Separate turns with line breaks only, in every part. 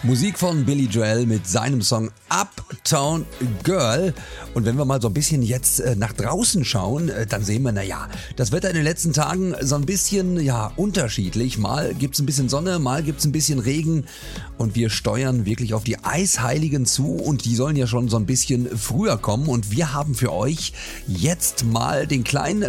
Musik von Billy Joel mit seinem Song Uptown Girl. Und wenn wir mal so ein bisschen jetzt nach draußen schauen, dann sehen wir, das Wetter in den letzten Tagen so ein bisschen, unterschiedlich. Mal gibt's ein bisschen Sonne, mal gibt's ein bisschen Regen. Und wir steuern wirklich auf die Eisheiligen zu und die sollen ja schon so ein bisschen früher kommen. Und wir haben für euch jetzt mal den kleinen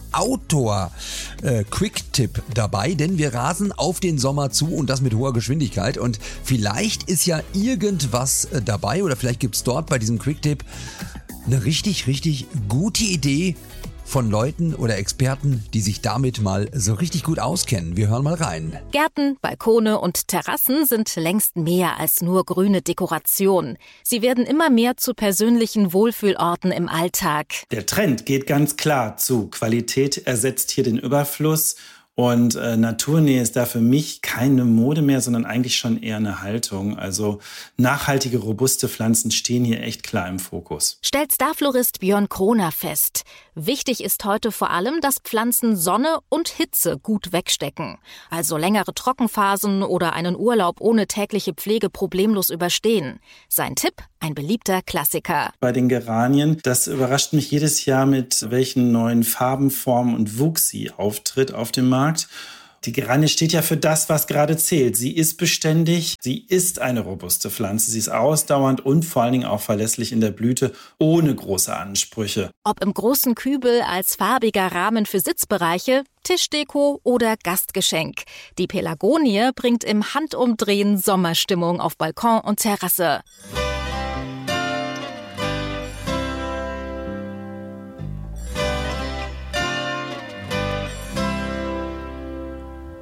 Sommer-Outdoor-Quick-Tipp dabei, denn wir rasen auf den Sommer zu und das mit hoher Geschwindigkeit. Und vielleicht ist ja irgendwas dabei oder vielleicht gibt's dort bei diesem Quick-Tipp eine richtig, richtig gute Idee von Leuten oder Experten, die sich damit mal so richtig gut auskennen. Wir hören mal rein.
Gärten, Balkone und Terrassen sind längst mehr als nur grüne Dekoration. Sie werden immer mehr zu persönlichen Wohlfühlorten im Alltag.
Der Trend geht ganz klar zu Qualität ersetzt hier den Überfluss. Und Naturnähe ist da für mich keine Mode mehr, sondern eigentlich schon eher eine Haltung. Also nachhaltige, robuste Pflanzen stehen hier echt klar im Fokus.
Stellt Starflorist Björn Kroner fest. Wichtig ist heute vor allem, dass Pflanzen Sonne und Hitze gut wegstecken. Also längere Trockenphasen oder einen Urlaub ohne tägliche Pflege problemlos überstehen. Sein Tipp? Ein beliebter Klassiker.
Bei den Geranien, das überrascht mich jedes Jahr, mit welchen neuen Farben, Formen und Wuchs sie auftritt auf dem Markt. Die Geranie steht ja für das, was gerade zählt. Sie ist beständig, sie ist eine robuste Pflanze, sie ist ausdauernd und vor allen Dingen auch verlässlich in der Blüte, ohne große Ansprüche.
Ob im großen Kübel als farbiger Rahmen für Sitzbereiche, Tischdeko oder Gastgeschenk. Die Pelagonie bringt im Handumdrehen Sommerstimmung auf Balkon und Terrasse.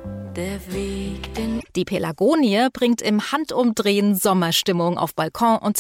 Die Pelagonie bringt im Handumdrehen Sommerstimmung auf Balkon und